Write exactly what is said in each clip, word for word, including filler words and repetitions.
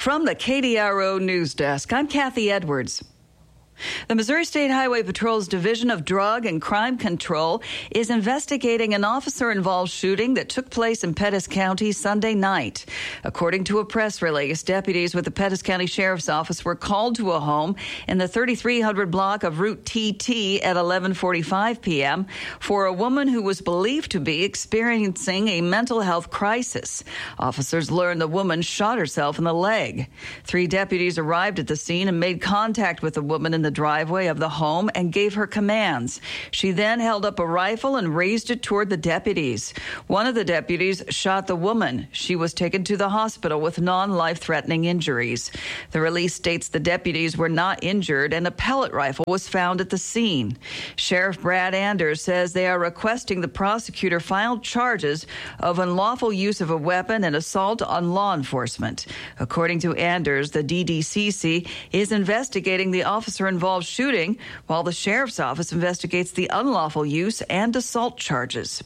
From the K D R O News Desk, I'm Kathy Edwards. The Missouri State Highway Patrol's Division of Drug and Crime Control is investigating an officer-involved shooting that took place in Pettis County Sunday night. According to a press release, deputies with the Pettis County Sheriff's Office were called to a home in the thirty-three hundred block of Route T T at eleven forty-five p.m. for a woman who was believed to be experiencing a mental health crisis. Officers learned the woman shot herself in the leg. Three deputies arrived at the scene and made contact with the woman in the driveway of the home and gave her commands. She then held up a rifle and raised it toward the deputies. One of the deputies shot the woman. She was taken to the hospital with non-life-threatening injuries. The release states the deputies were not injured and a pellet rifle was found at the scene. Sheriff Brad Anders says they are requesting the prosecutor file charges of unlawful use of a weapon and assault on law enforcement. According to Anders, the D D C C is investigating the officer involved shooting, while the sheriff's office investigates the unlawful use and assault charges.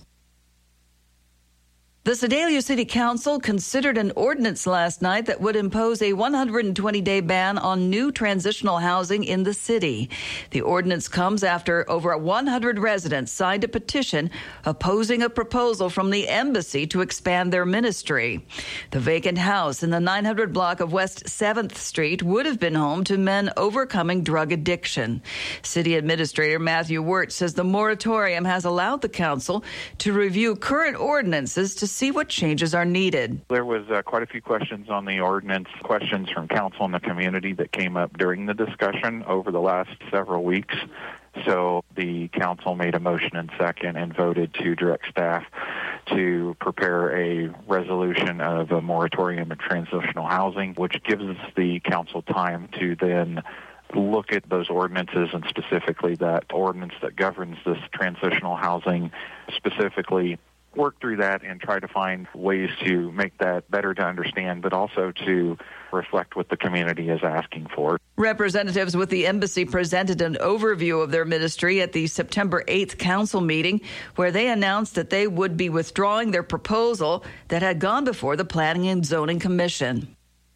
The Sedalia City Council considered an ordinance last night that would impose a one hundred twenty day ban on new transitional housing in the city. The ordinance comes after over one hundred residents signed a petition opposing a proposal from the embassy to expand their ministry. The vacant house in the nine hundred block of West seventh Street would have been home to men overcoming drug addiction. City Administrator Matthew Wirt says the moratorium has allowed the council to review current ordinances to see what changes are needed. There was uh, quite a few questions on the ordinance, questions from council and the community that came up during the discussion over the last several weeks. So the council made a motion and second and voted to direct staff to prepare a resolution of a moratorium in transitional housing, which gives the council time to then look at those ordinances and specifically that ordinance that governs this transitional housing, specifically work through that and try to find ways to make that better to understand, but also to reflect what the community is asking for. Representatives with the embassy presented an overview of their ministry at the September eighth council meeting, where they announced that they would be withdrawing their proposal that had gone before the Planning and Zoning Commission.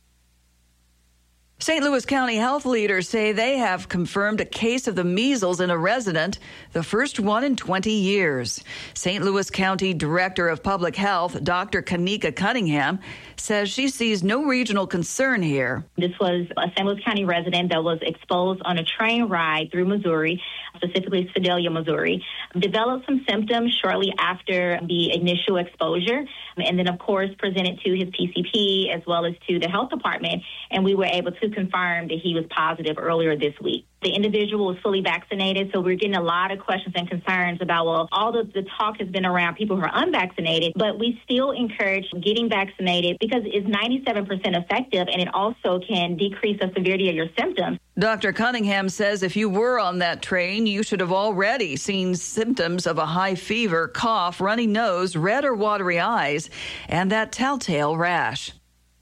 Saint Louis County health leaders say they have confirmed a case of the measles in a resident, the first one in twenty years. Saint Louis County Director of Public Health, Doctor Kanika Cunningham, says she sees no regional concern here. This was a Saint Louis County resident that was exposed on a train ride through Missouri, specifically Sedalia, Missouri, developed some symptoms shortly after the initial exposure, and then, of course, presented to his P C P as well as to the health department, and we were able to confirm that he was positive earlier this week. The individual was fully vaccinated, so we're getting a lot of questions and concerns about, well, all of the talk has been around people who are unvaccinated, but we still encourage getting vaccinated because it's ninety-seven percent effective, and it also can decrease the severity of your symptoms. Doctor Cunningham says if you were on that train, you should have already seen symptoms of a high fever, cough, runny nose, red or watery eyes, and that telltale rash.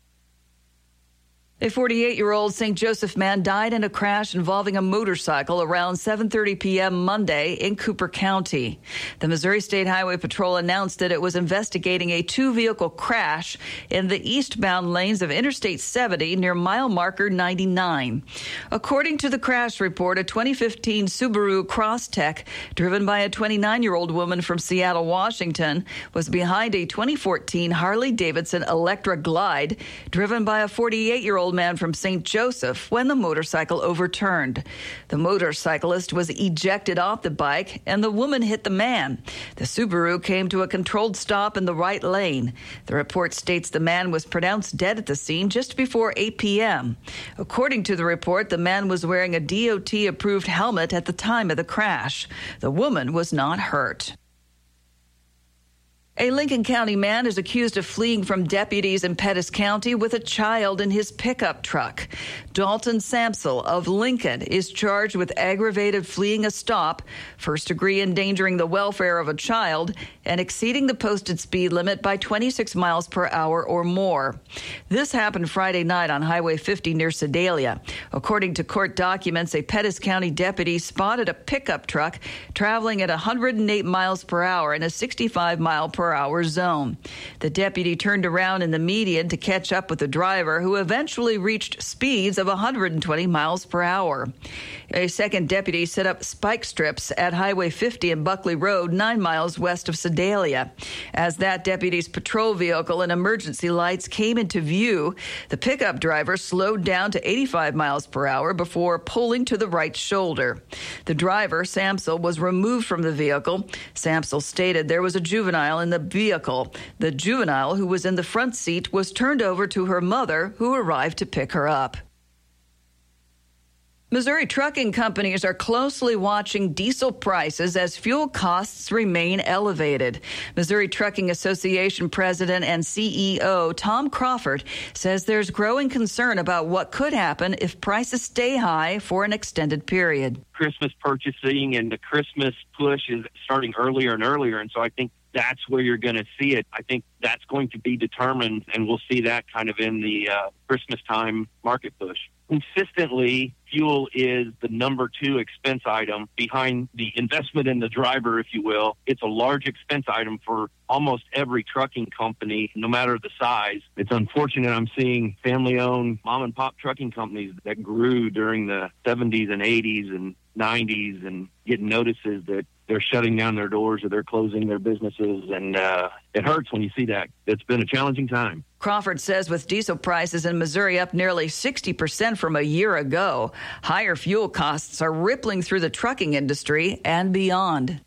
A forty-eight-year-old Saint Joseph man died in a crash involving a motorcycle around seven thirty p.m. Monday in Cooper County. The Missouri State Highway Patrol announced that it was investigating a two-vehicle crash in the eastbound lanes of Interstate seventy near mile marker ninety-nine. According to the crash report, a twenty fifteen Subaru Crosstrek, driven by a twenty-nine-year-old woman from Seattle, Washington, was behind a twenty fourteen Harley-Davidson Electra Glide, driven by a forty-eight-year-old man from Saint Joseph when the motorcycle overturned. The motorcyclist was ejected off the bike and the woman hit the man. The Subaru came to a controlled stop in the right lane. The report states the man was pronounced dead at the scene just before eight p.m. According to the report, the man was wearing a D O T-approved helmet at the time of the crash. The woman was not hurt. A Lincoln County man is accused of fleeing from deputies in Pettis County with a child in his pickup truck. Dalton Samsel of Lincoln is charged with aggravated fleeing a stop, first-degree endangering the welfare of a child, and exceeding the posted speed limit by twenty-six miles per hour or more. This happened Friday night on Highway fifty near Sedalia. According to court documents, a Pettis County deputy spotted a pickup truck traveling at one hundred eight miles per hour in a sixty-five mile per hour zone. The deputy turned around in the median to catch up with the driver, who eventually reached speeds of one hundred twenty miles per hour. A second deputy set up spike strips at Highway fifty and Buckley Road, nine miles west of Sedalia. As that deputy's patrol vehicle and emergency lights came into view, the pickup driver slowed down to eighty-five miles per hour before pulling to the right shoulder. The driver, Samsel, was removed from the vehicle. Samsel stated there was a juvenile in the vehicle. The juvenile, who was in the front seat, was turned over to her mother, who arrived to pick her up. Missouri trucking companies are closely watching diesel prices as fuel costs remain elevated. Missouri Trucking Association President and C E O Tom Crawford says there's growing concern about what could happen if prices stay high for an extended period. Christmas purchasing and the Christmas push is starting earlier and earlier, and so I think that's where you're going to see it. I think that's going to be determined, and we'll see that kind of in the uh, Christmas time market push. Consistently, fuel is the number two expense item behind the investment in the driver, if you will. It's a large expense item for almost every trucking company, no matter the size. It's unfortunate I'm seeing family-owned mom-and-pop trucking companies that grew during the seventies and eighties and nineties and getting notices that they're shutting down their doors or they're closing their businesses, and uh, it hurts when you see that. It's been a challenging time. Crawford says with diesel prices in Missouri up nearly sixty percent from a year ago, higher fuel costs are rippling through the trucking industry and beyond.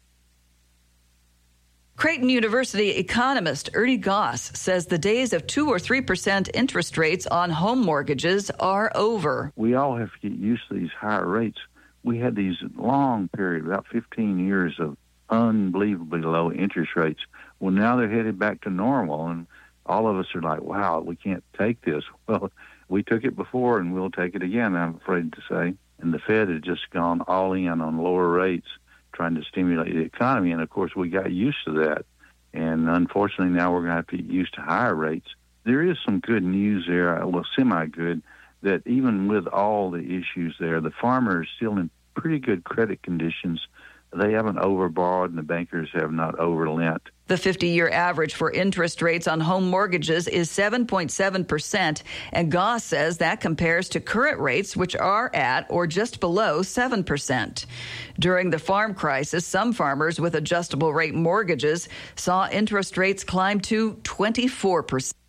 Creighton University economist Ernie Goss says the days of two or three percent interest rates on home mortgages are over. We all have to get used to these higher rates. We had these long periods, about fifteen years of unbelievably low interest rates. Well, now they're headed back to normal, and all of us are like, wow, we can't take this. Well, we took it before, and we'll take it again, I'm afraid to say. And the Fed has just gone all in on lower rates, trying to stimulate the economy. And, of course, we got used to that. And, unfortunately, now we're going to have to get used to higher rates. There is some good news there, well, semi-good, that even with all the issues there, the farmer is still in pretty good credit conditions. They haven't overborrowed, and the bankers have not overlent. The fifty-year average for interest rates on home mortgages is seven point seven percent, and Goss says that compares to current rates, which are at or just below seven percent. During the farm crisis, some farmers with adjustable rate mortgages saw interest rates climb to twenty-four percent.